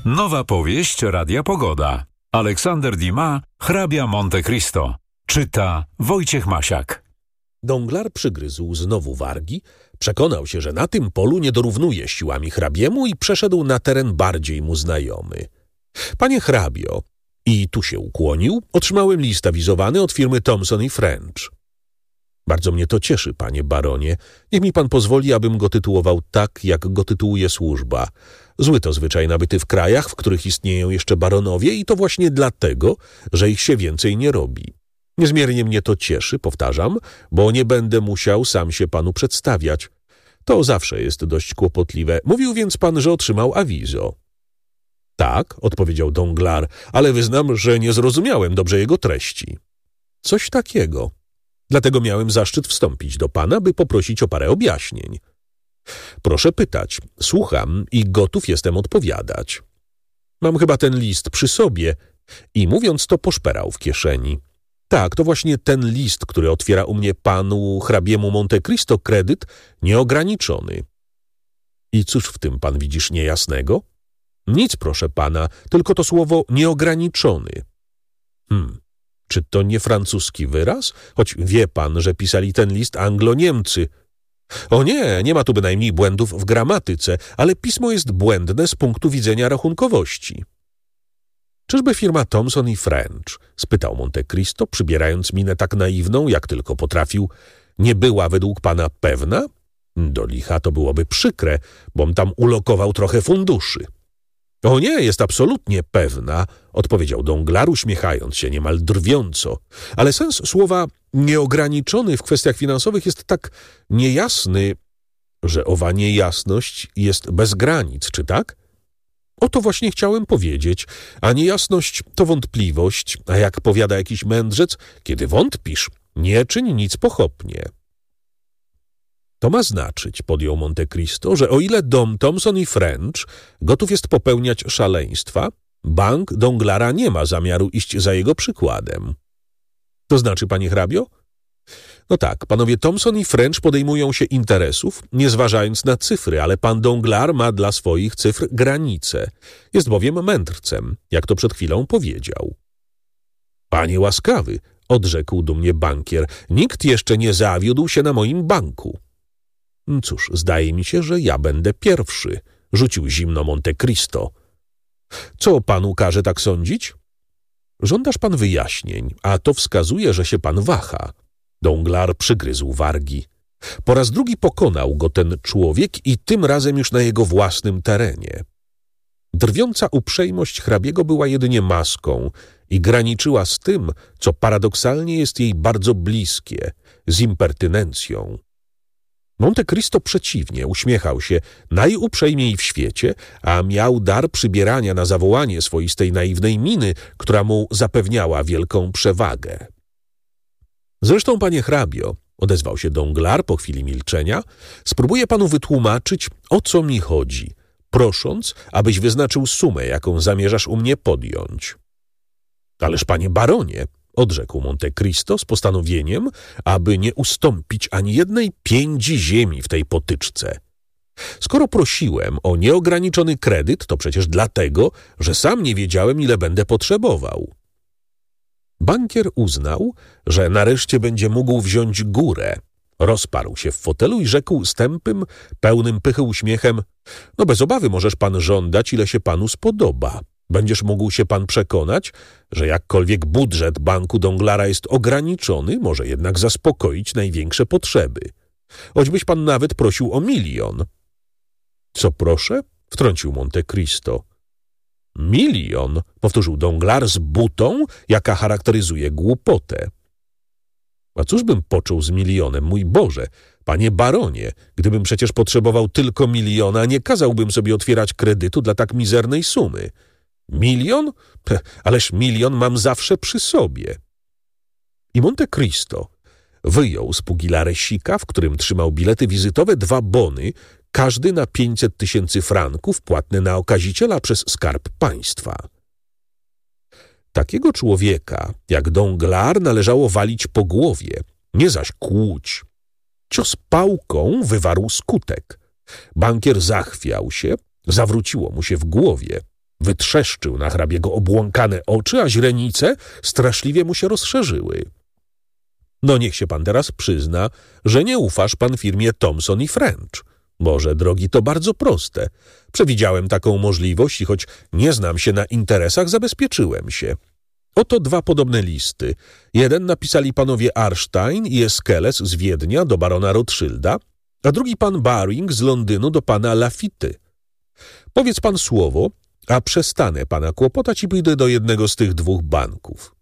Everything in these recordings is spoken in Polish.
Nowa powieść Radia Pogoda. Aleksander Dumas, Hrabia Monte Cristo. Czyta Wojciech Masiak. Danglars przygryzł znowu wargi, przekonał się, że na tym polu nie dorównuje siłami hrabiemu i przeszedł na teren bardziej mu znajomy. Panie hrabio, i tu się ukłonił, otrzymałem list awizowany od firmy Thomson & French. Bardzo mnie to cieszy, panie baronie. Niech mi pan pozwoli, abym go tytułował tak, jak go tytułuje służba. Zły to zwyczaj nabyty w krajach, w których istnieją jeszcze baronowie i to właśnie dlatego, że ich się więcej nie robi. Niezmiernie mnie to cieszy, powtarzam, bo nie będę musiał sam się panu przedstawiać. To zawsze jest dość kłopotliwe. Mówił więc pan, że otrzymał awizo. Tak, odpowiedział Danglars, ale wyznam, że nie zrozumiałem dobrze jego treści. Coś takiego. Dlatego miałem zaszczyt wstąpić do pana, by poprosić o parę objaśnień. Proszę pytać, słucham i gotów jestem odpowiadać. Mam chyba ten list przy sobie i mówiąc to poszperał w kieszeni. Tak, to właśnie ten list, który otwiera u mnie panu hrabiemu Monte Cristo kredyt nieograniczony. I cóż w tym pan widzisz niejasnego? Nic, proszę pana, tylko to słowo nieograniczony. Czy to nie francuski wyraz? Choć wie pan, że pisali ten list Anglo-Niemcy. O nie, nie ma tu bynajmniej błędów w gramatyce, ale pismo jest błędne z punktu widzenia rachunkowości. Czyżby firma Thomson & French, spytał Monte Cristo, przybierając minę tak naiwną, jak tylko potrafił, nie była według pana pewna? Do licha to byłoby przykre, bom tam ulokował trochę funduszy. O nie, jest absolutnie pewna, odpowiedział Danglars, uśmiechając się niemal drwiąco. Ale sens słowa nieograniczony w kwestiach finansowych jest tak niejasny, że owa niejasność jest bez granic, czy tak? O to właśnie chciałem powiedzieć, a niejasność to wątpliwość, a jak powiada jakiś mędrzec, kiedy wątpisz, nie czyń nic pochopnie. To ma znaczyć, podjął Monte Cristo, że o ile dom Thomson & French gotów jest popełniać szaleństwa, bank Danglara nie ma zamiaru iść za jego przykładem. To znaczy, panie hrabio? No tak, panowie Thomson & French podejmują się interesów, nie zważając na cyfry, ale pan Danglars ma dla swoich cyfr granice. Jest bowiem mędrcem, jak to przed chwilą powiedział. Panie łaskawy, odrzekł dumnie bankier, nikt jeszcze nie zawiódł się na moim banku. Cóż, zdaje mi się, że ja będę pierwszy, rzucił zimno Monte Cristo. Co panu każe tak sądzić? Żądasz pan wyjaśnień, a to wskazuje, że się pan waha. Danglars przygryzł wargi. Po raz drugi pokonał go ten człowiek i tym razem już na jego własnym terenie. Drwiąca uprzejmość hrabiego była jedynie maską i graniczyła z tym, co paradoksalnie jest jej bardzo bliskie, z impertynencją. Monte Cristo przeciwnie, uśmiechał się najuprzejmiej w świecie, a miał dar przybierania na zawołanie swoistej naiwnej miny, która mu zapewniała wielką przewagę. Zresztą, panie hrabio, odezwał się Danglars po chwili milczenia, spróbuję panu wytłumaczyć, o co mi chodzi, prosząc, abyś wyznaczył sumę, jaką zamierzasz u mnie podjąć. Ależ, panie baronie, odrzekł Monte Cristo z postanowieniem, aby nie ustąpić ani jednej piędzi ziemi w tej potyczce. Skoro prosiłem o nieograniczony kredyt, to przecież dlatego, że sam nie wiedziałem, ile będę potrzebował. Bankier uznał, że nareszcie będzie mógł wziąć górę. Rozparł się w fotelu i rzekł z tępym, pełnym pychy uśmiechem: no bez obawy możesz pan żądać, ile się panu spodoba. Będziesz mógł się pan przekonać, że jakkolwiek budżet banku Danglara jest ograniczony, może jednak zaspokoić największe potrzeby. Choćbyś pan nawet prosił o 1 000 000. Co proszę? Wtrącił Monte Cristo. 1 000 000, powtórzył Danglars z butą, jaka charakteryzuje głupotę. A cóż bym począł z 1 000 000, mój Boże? Panie baronie, gdybym przecież potrzebował tylko 1 000 000, nie kazałbym sobie otwierać kredytu dla tak mizernej sumy. 1 000 000? Ależ 1 000 000 mam zawsze przy sobie. I Monte Cristo wyjął z pugilaresika, w którym trzymał bilety wizytowe, 2 bony, każdy na 500 000 franków, płatne na okaziciela przez Skarb Państwa. Takiego człowieka, jak Danglars, należało walić po głowie, nie zaś kłuć. Cios pałką wywarł skutek. Bankier zachwiał się, zawróciło mu się w głowie. Wytrzeszczył na hrabiego obłąkane oczy, a źrenice straszliwie mu się rozszerzyły. No niech się pan teraz przyzna, że nie ufasz pan firmie Thomson i French. Boże drogi, to bardzo proste. Przewidziałem taką możliwość i choć nie znam się na interesach, zabezpieczyłem się. Oto 2 podobne listy. Jeden napisali panowie Arstein i Eskeles z Wiednia do barona Rothschilda, a drugi pan Baring z Londynu do pana Laffity. Powiedz pan słowo, a przestanę pana kłopotać i pójdę do jednego z tych 2 banków.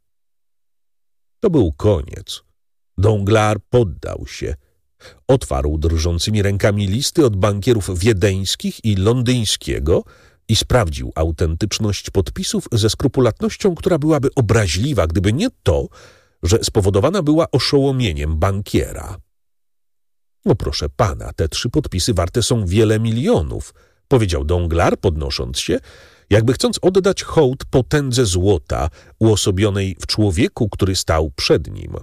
To był koniec. Danglars poddał się. Otwarł drżącymi rękami listy od bankierów wiedeńskich i londyńskiego i sprawdził autentyczność podpisów ze skrupulatnością, która byłaby obraźliwa, gdyby nie to, że spowodowana była oszołomieniem bankiera. No proszę pana, te 3 podpisy warte są wiele milionów, powiedział Danglars, podnosząc się, jakby chcąc oddać hołd potędze złota uosobionej w człowieku, który stał przed nim.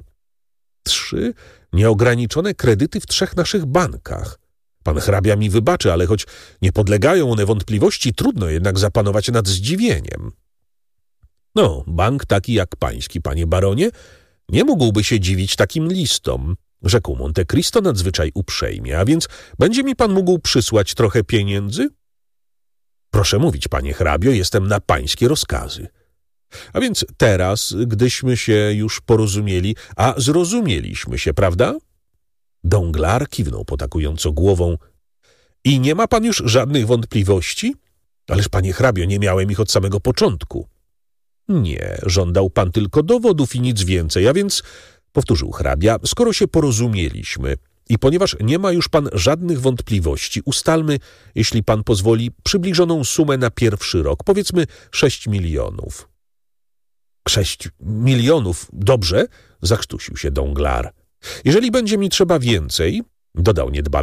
3 nieograniczone kredyty w 3 naszych bankach. Pan hrabia mi wybaczy, ale choć nie podlegają one wątpliwości, trudno jednak zapanować nad zdziwieniem. No, bank taki jak pański, panie baronie, nie mógłby się dziwić takim listom, rzekł Monte Cristo nadzwyczaj uprzejmie, a więc będzie mi pan mógł przysłać trochę pieniędzy? Proszę mówić, panie hrabio, jestem na pańskie rozkazy. A więc teraz, gdyśmy się już porozumieli, a zrozumieliśmy się, prawda? Danglars kiwnął potakująco głową. I nie ma pan już żadnych wątpliwości? Ależ, panie hrabio, nie miałem ich od samego początku. Nie, żądał pan tylko dowodów i nic więcej, a więc, powtórzył hrabia, skoro się porozumieliśmy i ponieważ nie ma już pan żadnych wątpliwości, ustalmy, jeśli pan pozwoli, przybliżoną sumę na pierwszy rok, powiedzmy 6 milionów. 6 milionów, dobrze, zakrztusił się Danglars. Jeżeli będzie mi trzeba więcej, dodał niedbale